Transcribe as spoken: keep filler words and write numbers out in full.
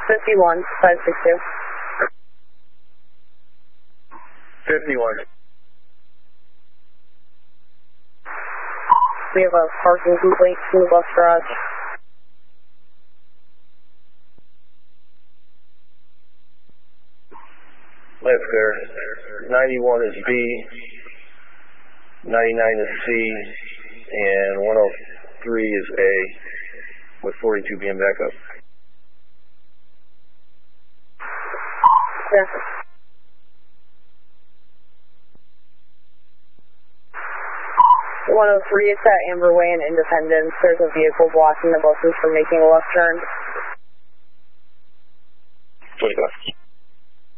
fifty-one, five six two. fifty-one. We have a parking complaint from the bus garage. That's clear. ninety-one is B, ninety-nine is C, and one oh three is A, with forty-two being backup. Yeah. one oh three, it's at Amber Way in Independence. There's a vehicle blocking the buses from making a left turn.